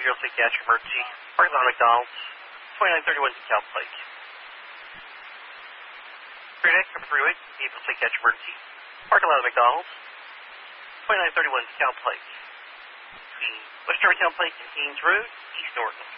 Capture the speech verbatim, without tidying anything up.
zero six Asher Emergency. Parking lot McDonald's. twenty-nine thirty-one Cow Lake. three next, number three eight, zero six Asher Emergency. Parking lot McDonald's. twenty-nine thirty-one Cow Lake. Between West Germantown Lake and Haynes Road, East Norton.